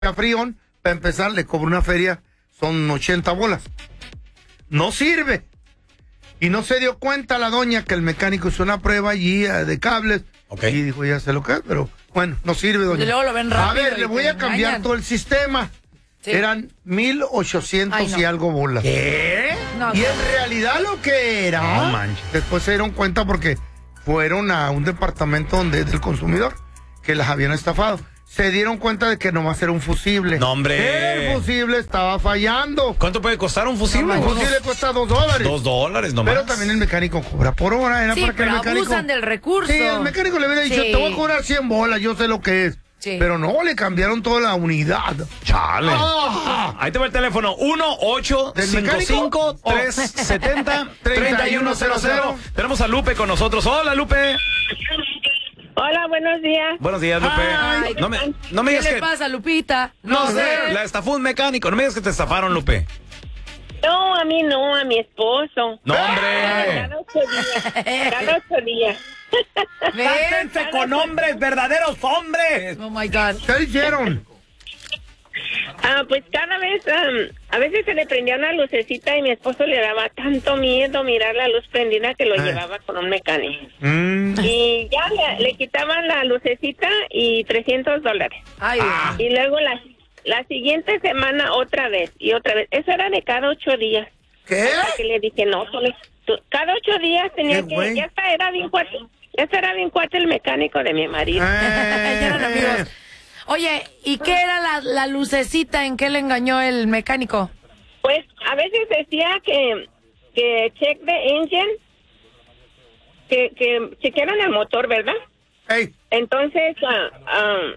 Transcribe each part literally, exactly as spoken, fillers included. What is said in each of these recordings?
frión, para empezar, le cobro una feria, son ochenta bolas. No sirve. Y no se dio cuenta la doña que el mecánico hizo una prueba allí uh, de cables. Okay. Y dijo, ya sé lo que es, pero bueno, no sirve, doña. Y luego lo ven rápido. A ver, le voy a cambiar engañan. todo el sistema. Sí. Eran mil ochocientos no. y algo bolas. ¿Qué? No, y no. en realidad lo que era, no manches. Después se dieron cuenta porque fueron a un departamento donde del consumidor que las habían estafado. Se dieron cuenta de que nomás era un fusible. No, hombre. El fusible estaba fallando. ¿Cuánto puede costar un fusible? No, un fusible cuesta dos dólares. Dos dólares nomás. Pero también el mecánico cobra por hora. Era sí, para que pero el mecánico... abusan del recurso. Sí, el mecánico le hubiera dicho, sí. te voy a cobrar cien bolas, yo sé lo que es. Sí. Pero no, le cambiaron toda la unidad. Chale. Ah. Ahí te va el teléfono. uno ocho cinco cinco, tres siete cero, tres uno cero cero. Tenemos a Lupe con nosotros. Hola, Lupe. Hola, buenos días. Buenos días, Lupe. Ay, no me, no me ¿Qué digas le que... pasa, Lupita? No, no sé, la estafó un mecánico. No me digas que te estafaron, Lupe. No, a mí no, a mi esposo. No, hombre. Cada ocho días. Cada ocho días. Cásense con hombres, verdaderos hombres. Oh, my God. ¿Qué hicieron? Ah, pues cada vez, um, a veces se le prendía una lucecita y mi esposo le daba tanto miedo mirar la luz prendida que lo eh. llevaba con un mecánico. Mm. Y ya le, le quitaban la lucecita y trescientos dólares. Ay, ah. Y luego la, la siguiente semana otra vez y otra vez. Eso era de cada ocho días. ¿Qué? Hasta que le dije, no, solo, tú, cada ocho días tenía que, güey? ya está, era bien cuate, ya era bien cuate el mecánico de mi marido. Eh. Ya eran amigos. Oye, ¿y qué era la, la lucecita en qué le engañó el mecánico? Pues a veces decía que, que check the engine, que, que chequearan el motor, ¿verdad? Hey. Entonces, uh, um,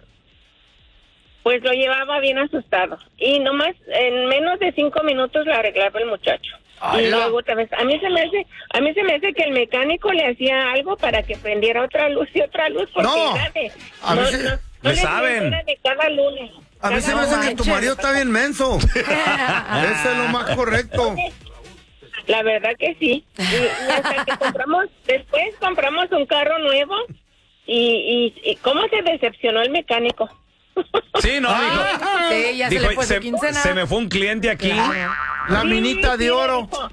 pues lo llevaba bien asustado. Y nomás en menos de cinco minutos lo arreglaba el muchacho. Ay, y no. luego otra vez, a mí se me hace, a mí se me hace que el mecánico le hacía algo para que prendiera otra luz y otra luz, porque no, grave, a no, mí se... no, No le saben. De cada lunes. A mí se me hace que tu marido está bien menso. Eso es lo más correcto. La verdad que sí. Y, y hasta que compramos, después compramos un carro nuevo y, y, y cómo se decepcionó el mecánico. Sí, no, dijo. Sí, ya dijo, se le fue se, su quincena. se me fue un cliente aquí. La sí, minita de sí, oro. Dijo,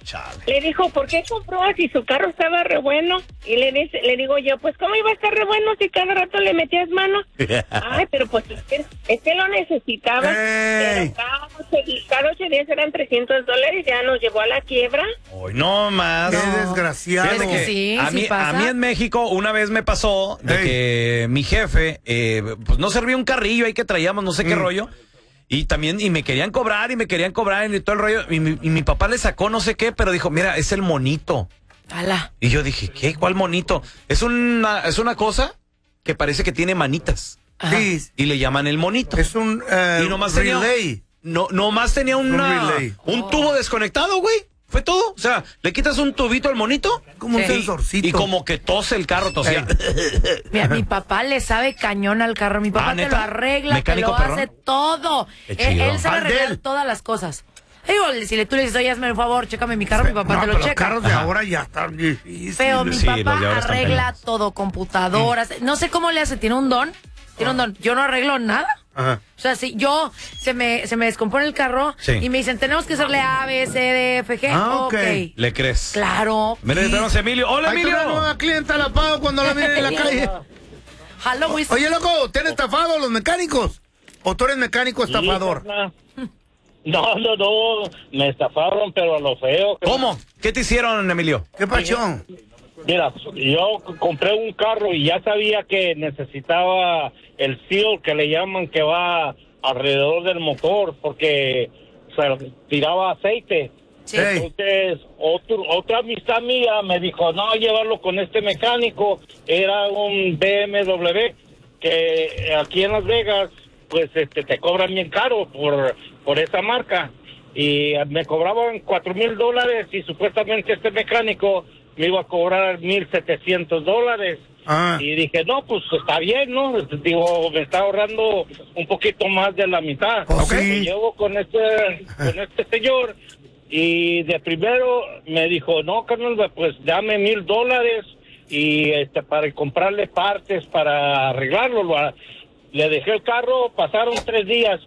le dijo, ¿por qué compró si su carro estaba re bueno? Y le dice, le digo yo, pues ¿cómo iba a estar re bueno si cada rato le metías mano? Ay, pero pues es que, es que lo necesitaba. Pero cada ocho, cada ocho días eran trescientos dólares, ya nos llevó a la quiebra. Hoy no más. Qué no. desgraciado. Que sí, a, sí mí, pasa. a mí en México una vez me pasó de hey. que mi jefe, eh, pues no servía un carrillo ahí que traíamos, no sé mm. qué rollo. Y también, y me querían cobrar, y me querían cobrar, y todo el rollo. Y mi, y mi papá le sacó no sé qué, pero dijo, mira, es el monito. ¡Hala! Y yo dije, ¿qué? ¿Cuál monito? Es una, es una cosa que parece que tiene manitas. Sí. Y le llaman el monito. Es un uh, y nomás relay. Tenía, no, nomás tenía una, un, relay. un oh. tubo desconectado, güey. Fue todo. O sea, le quitas un tubito al monito. Como sí. un sensorcito. Y como que tose el carro, tosía. Mira, mi papá le sabe cañón al carro. Mi papá ah, te lo arregla, ¿Mecánico te lo perrón? hace todo. Él, él sabe arreglar todas las cosas. Digo, si le, tú le dices, oye, hazme un favor, chécame mi carro, sí, mi papá no, te lo pero checa. Los carros de ahora ya están difíciles. Pero mi sí, papá arregla todo, computadoras. Mm. No sé cómo le hace, tiene un don. Tiene ah. un don. Yo no arreglo nada. Ajá. O sea, si yo se me se me descompone el carro sí. y me dicen, tenemos que hacerle A, B, C, D, F, G. Ah, ok. okay. ¿Le crees? Claro. Mira, tenemos a Emilio. Hola, Ahí Emilio. una nueva clienta la pago cuando la miren en la calle. Hello, o, oye, loco, ¿te han estafado los mecánicos? ¿O tú eres mecánico estafador? Sí, no, no, no. Me estafaron, pero a lo feo. ¿Cómo? ¿Qué te hicieron, Emilio? ¿Qué pachón? Mira, yo compré un carro y ya sabía que necesitaba el seal que le llaman que va alrededor del motor porque se tiraba aceite. Sí. Entonces, otro, otra amistad mía me dijo, no, llevarlo con este mecánico. Era un B M W que aquí en Las Vegas, pues este te cobran bien caro por, por esa marca. Y me cobraban cuatro mil dólares y supuestamente este mecánico me iba a cobrar mil setecientos dólares. Ah. Y dije, no, pues está bien, ¿no? Digo, me está ahorrando un poquito más de la mitad. Okay. Y llevo con este, con este señor y de primero me dijo, no, carnal, pues dame mil dólares y este para comprarle partes para arreglarlo. le dejé el carro, pasaron tres días,